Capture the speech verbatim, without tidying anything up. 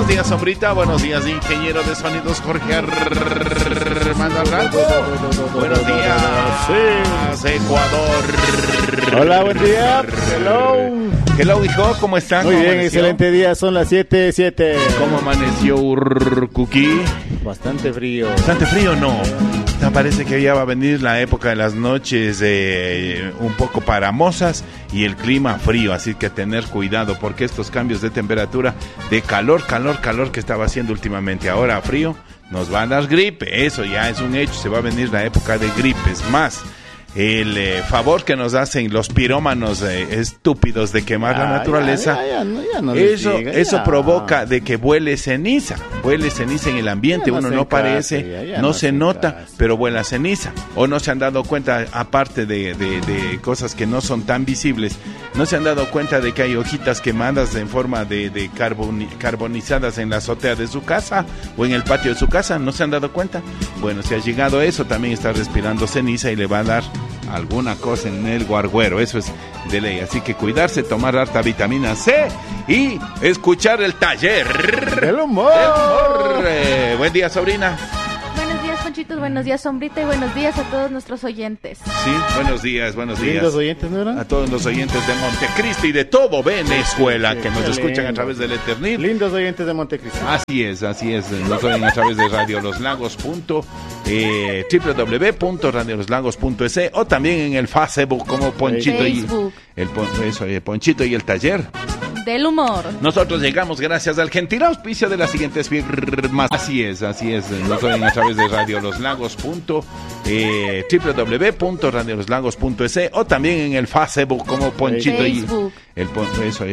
Buenos días, Sombrita. Buenos días, ingeniero de sonidos Jorge Armando Alranco. Buenos días, sí. Ecuador. Hola, buen día. Hello. Hello, hijo, ¿cómo están? Muy ¿Cómo bien, amaneció? excelente día. Son las siete, siete. ¿Cómo amaneció Urcuquí? Bastante frío. ¿Bastante frío? No. Me parece que ya va a venir la época de las noches eh, un poco paramosas y el clima frío, así que tener cuidado porque estos cambios de temperatura, de calor, calor, calor que estaba haciendo últimamente, ahora frío, nos va a dar gripe. Eso ya es un hecho, se va a venir la época de gripes. Más el eh, favor que nos hacen los pirómanos eh, estúpidos de quemar Ya, la naturaleza, ya, ya, ya, ya no les eso, diga, eso ya. provoca de que vuele ceniza, vuele ceniza en el ambiente, Ya no uno se no encase, parece, ya, ya no no se se nota, encase. pero vuela ceniza. O no se han dado cuenta, aparte de, de, de cosas que no son tan visibles, no se han dado cuenta de que hay hojitas quemadas en forma de, de carboni, carbonizadas en la azotea de su casa o en el patio de su casa, ¿no se han dado cuenta? Bueno, si ha llegado eso, también está respirando ceniza y le va a dar alguna cosa en el guarguero, eso es de ley, así que cuidarse, tomar harta vitamina C y escuchar el taller ¡El humor! del humor. Eh, buen día, sobrina. Buenos días, Ponchitos, buenos días, Sombrita, y buenos días a todos nuestros oyentes. Sí, buenos días, buenos días. ¿Lindos oyentes, no eran? A todos los oyentes de Montecristi y de todo Venezuela Sí, que nos qué escuchan a lindo. través del Eternil. Lindos oyentes de Montecristi. Así es, así es. Nos oyen a través de Radio Los Lagos. Punto, eh, w w w punto radio los lagos punto es o también en el Facebook como Ponchito Facebook. y el Pon- eso, eh, Ponchito y el Taller. Del humor. Nosotros llegamos gracias al gentil auspicio de las siguientes firmas. Así es, así es. Nos oyen a través de Radio Los Lagos. Punto, eh, w w w punto radio los lagos punto es o también en el Facebook como Ponchito Facebook. y el Pon- eso, eh,